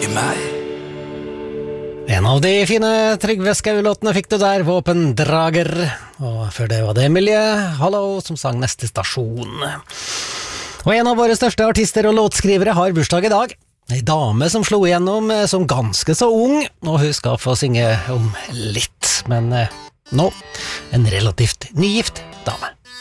i meg. En av de fine Trygve Skau-låtene fikk du der, Våpendrager. Og før det var det Emilie Hallo som sang Neste stasjon. Og en av våre største artister og låtskrivere har bursdag i dag. En dame som slo igjennom som ganske så ung, og hun skal få synge om litt. Men nå, en relativt nygift dame.